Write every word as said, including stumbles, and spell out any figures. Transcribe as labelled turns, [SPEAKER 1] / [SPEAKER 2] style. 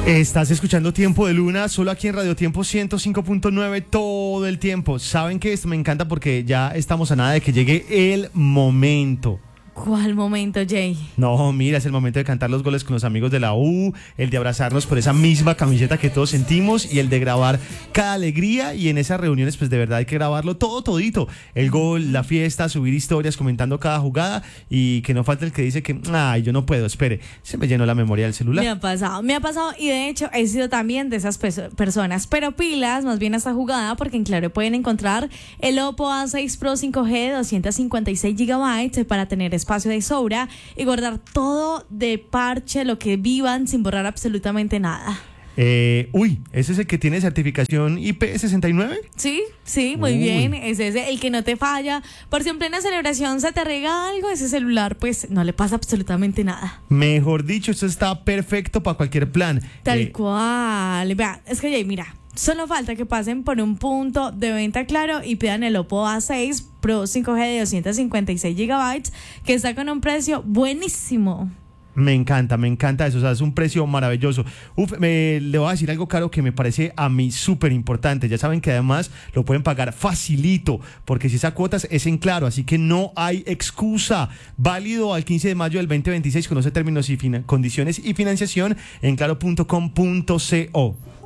[SPEAKER 1] Estás escuchando Tiempo de Luna, solo aquí en Radio Tiempo ciento cinco punto nueve todo el tiempo. ¿Saben qué? Esto me encanta porque ya estamos a nada de que llegue el momento.
[SPEAKER 2] ¿Cuál momento, Jay?
[SPEAKER 1] No, mira, es el momento de cantar los goles con los amigos de la U, el de abrazarnos por esa misma camiseta que todos sentimos y el de grabar cada alegría, y en esas reuniones pues de verdad hay que grabarlo todo, todito. El gol, la fiesta, subir historias comentando cada jugada y que no falte el que dice que, ay, yo no puedo, espere, se me llenó la memoria del celular.
[SPEAKER 2] Me ha pasado, me ha pasado y de hecho he sido también de esas pe- personas, pero pilas más bien a esta jugada porque en Claro pueden encontrar el Oppo A seis Pro cinco G de doscientos cincuenta y seis gigabytes para tener espacio de sobra y guardar todo de parche, lo que vivan sin borrar absolutamente nada.
[SPEAKER 1] Eh, uy, ¿ese es el que tiene certificación I P sesenta y nueve?
[SPEAKER 2] Sí, sí, muy
[SPEAKER 1] Uy.
[SPEAKER 2] bien, es ese, el que no te falla. Por si en plena celebración se te rega algo, ese celular pues no le pasa absolutamente nada.
[SPEAKER 1] Mejor dicho, esto está perfecto para cualquier plan.
[SPEAKER 2] Tal
[SPEAKER 1] Eh,
[SPEAKER 2] cual. Vea, es que Jay, mira, solo falta que pasen por un punto de venta Claro y pidan el Oppo A seis Pro cinco G de doscientos cincuenta y seis gigabytes, que está con un precio buenísimo.
[SPEAKER 1] Me encanta, me encanta eso, o sea, es un precio maravilloso. Uf, me, le voy a decir algo, Caro, que me parece a mí súper importante. Ya saben que además lo pueden pagar facilito, porque si esa cuotas es en Claro, así que no hay excusa. Válido al quince de mayo del veinte veintiséis, conoce términos y fina- condiciones y financiación en claro punto com punto co.